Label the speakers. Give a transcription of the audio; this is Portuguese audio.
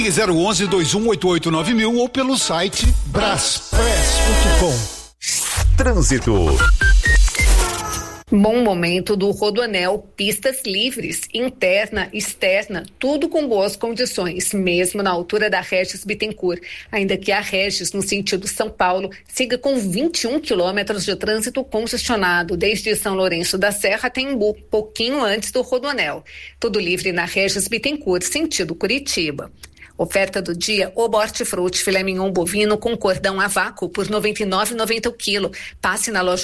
Speaker 1: Ligue 011-2188-9000 ou pelo site braspress.com.
Speaker 2: Trânsito.
Speaker 3: Bom momento do Rodoanel, pistas livres, interna, externa, tudo com boas condições, mesmo na altura da Regis Bittencourt. Ainda que a Regis, no sentido São Paulo, siga com 21 quilômetros de trânsito congestionado, desde São Lourenço da Serra até Embu, pouquinho antes do Rodoanel. Tudo livre na Regis Bittencourt, sentido Curitiba. Oferta do dia, o hortifruti filé mignon bovino com cordão a vácuo por R$ 99,90 o quilo. Passe na loja